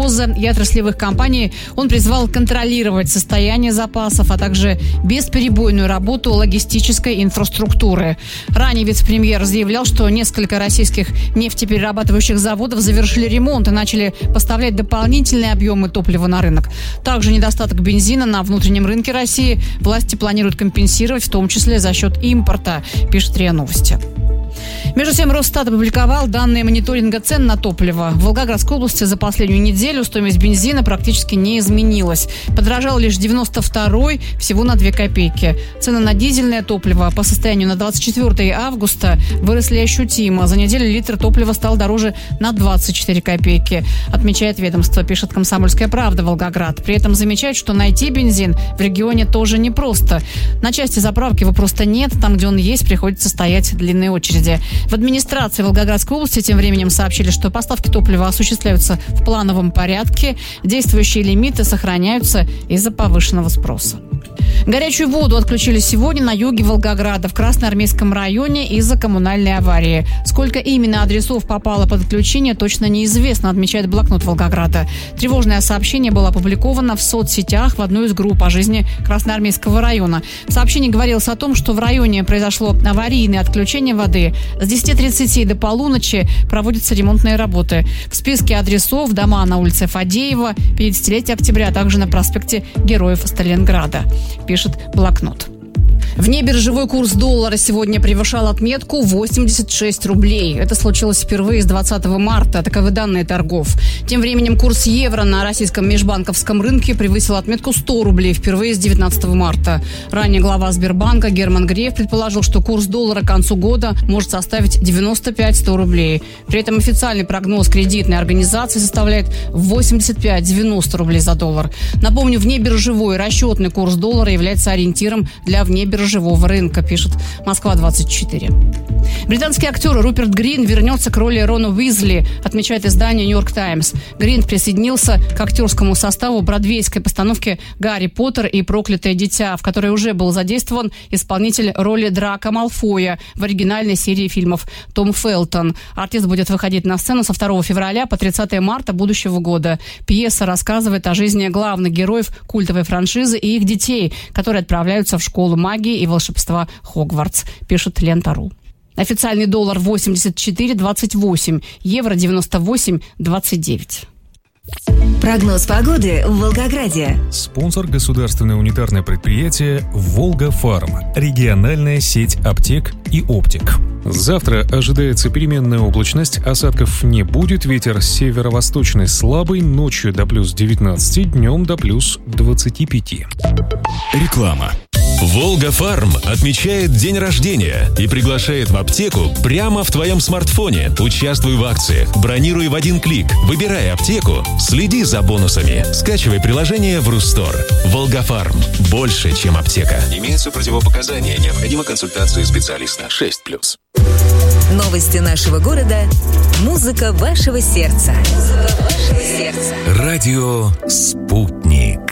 колхоза и отраслевых компаний он призвал контролировать состояние запасов, а также бесперебойную работу логистической инфраструктуры. Ранее вице-премьер заявлял, что несколько российских нефтеперерабатывающих заводов завершили ремонт и начали поставлять дополнительные объемы топлива на рынок. Также недостаток бензина на внутреннем рынке России власти планируют компенсировать, в том числе за счет импорта, пишет РИА Новости. Между тем, Росстат опубликовал данные мониторинга цен на топливо. В Волгоградской области за последнюю неделю стоимость бензина практически не изменилась. Подорожал лишь 92-й, всего на 2 копейки. Цены на дизельное топливо по состоянию на 24 августа выросли ощутимо. За неделю литр топлива стал дороже на 24 копейки. Отмечает ведомство, пишет «Комсомольская правда» Волгоград. При этом замечает, что найти бензин в регионе тоже непросто. На части заправки его просто нет. Там, где он есть, приходится стоять длинные очереди. В администрации Волгоградской области тем временем сообщили, что поставки топлива осуществляются в плановом порядке. Действующие лимиты сохраняются из-за повышенного спроса. Горячую воду отключили сегодня на юге Волгограда, в Красноармейском районе из-за коммунальной аварии. Сколько именно адресов попало под отключение, точно неизвестно, отмечает блокнот Волгограда. Тревожное сообщение было опубликовано в соцсетях в одной из групп о жизни Красноармейского района. В сообщении говорилось о том, что в районе произошло аварийное отключение воды. С 10:30 до полуночи проводятся ремонтные работы. В списке адресов дома на улице Фадеева, 50-летие октября, а также на проспекте Героев Сталинграда, пишет блокнот. Внебиржевой курс доллара сегодня превышал отметку 86 рублей. Это случилось впервые с 20 марта. Таковы данные торгов. Тем временем курс евро на российском межбанковском рынке превысил отметку 100 рублей впервые с 19 марта. Ранее глава Сбербанка Герман Греф предположил, что курс доллара к концу года может составить 95-100 рублей. При этом официальный прогноз кредитной организации составляет 85-90 рублей за доллар. Напомню, внебиржевой расчетный курс доллара является ориентиром для внебиржевого рынка, пишет Москва-24. Британский актер Руперт Грин вернется к роли Рона Уизли, отмечает издание «Нью-Йорк Таймс». Грин присоединился к актерскому составу бродвейской постановки «Гарри Поттер и проклятое дитя», в которой уже был задействован исполнитель роли Драко Малфоя в оригинальной серии фильмов Том Фелтон. Артист будет выходить на сцену со 2 февраля по 30 марта будущего года. Пьеса рассказывает о жизни главных героев культовой франшизы и их детей, которые отправляются в школу магии и волшебства Хогвартс, пишет Лента.ру. Официальный доллар 84,28, евро 98,29. Прогноз погоды в Волгограде. Спонсор — государственное унитарное предприятие «Волга-Фарм», региональная сеть аптек и оптик. Завтра ожидается переменная облачность, осадков не будет, ветер северо-восточный слабый, ночью до плюс 19, днем до плюс 25. Реклама. «Волга-Фарм» отмечает день рождения и приглашает в аптеку прямо в твоем смартфоне. Участвуй в акциях, бронируй в один клик, выбирай аптеку, следи за бонусами. Скачивай приложение в Рустор. «Волга-Фарм» – больше, чем аптека. Имеются противопоказания, необходима консультация специалиста. 6+. Новости нашего города. Музыка вашего сердца. Радио «Спутник».